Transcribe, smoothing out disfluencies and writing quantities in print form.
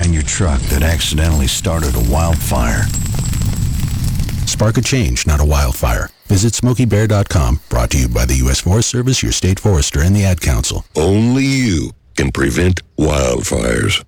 behind your truck that accidentally started a wildfire. Spark a change, not a wildfire. Visit SmokeyBear.com, brought to you by the U.S. Forest Service, your state forester, and the Ad Council. Only you can prevent wildfires.